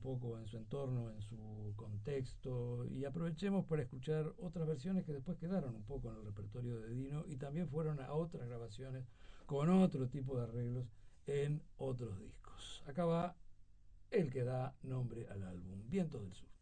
poco en su entorno, en su contexto, y aprovechemos para escuchar otras versiones que después quedaron un poco en el repertorio de Dino y también fueron a otras grabaciones con otro tipo de arreglos en otros discos. Acá va el que da nombre al álbum, Vientos del Sur.